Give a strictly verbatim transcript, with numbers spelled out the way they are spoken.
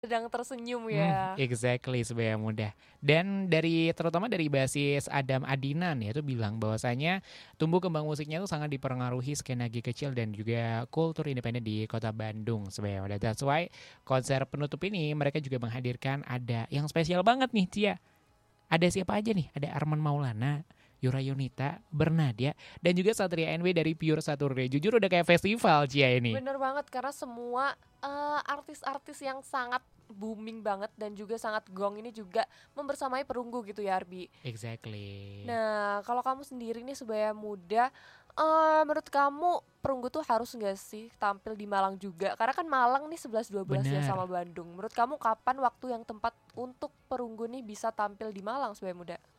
Sedang tersenyum Hmm, ya. exactly Sebaya Muda. Dan dari terutama dari basis Adam Adinan ya itu bilang bahwasanya tumbuh kembang musiknya itu sangat dipengaruhi skena G kecil dan juga kultur independen di kota Bandung Sebaya Muda. That's why konser penutup ini mereka juga menghadirkan ada yang spesial banget nih Cia. Ada siapa aja nih? Ada Arman Maulana, Yura Yunita, Bernadia, dan juga Satria N W dari Pure Saturday. Jujur udah kayak festival Cia ini. Bener banget karena semua eh, artis-artis yang sangat booming banget dan juga sangat gong ini juga membersamai perunggu gitu ya Arbi. Exactly. Nah kalau kamu sendiri nih Sebaya Muda, eh, menurut kamu perunggu tuh harus nggak sih tampil di Malang juga? Karena kan Malang nih sebelas dua belas ya sama Bener. Bandung. Menurut kamu kapan waktu yang tepat untuk perunggu nih bisa tampil di Malang Sebaya Muda?